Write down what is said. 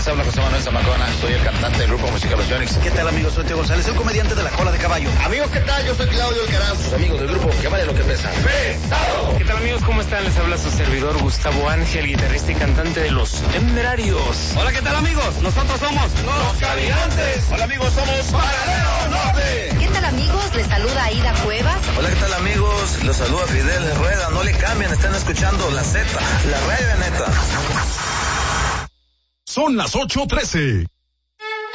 Habla José Manuel Zamacona, soy el cantante del grupo musical Los Yonix. ¿Qué tal, amigos? Soy Teo González, el comediante de La Cola de Caballo. Amigos, ¿qué tal? Yo soy Claudio Alcaraz. Sus amigos del grupo Que Vale Lo Que Pesa. ¡Pesado! ¿Qué tal, amigos? ¿Cómo están? Les habla su servidor Gustavo Ángel, guitarrista y cantante de Los Temerarios. Hola, ¿qué tal, amigos? Nosotros somos Los Caminantes. Hola, amigos, somos Paralelo Norte. ¿Qué tal, amigos? Les saluda Aida Cuevas. Hola, ¿qué tal, amigos? Los saluda Fidel Rueda. No le cambien, están escuchando La Z, la radio neta. Son las 8:13.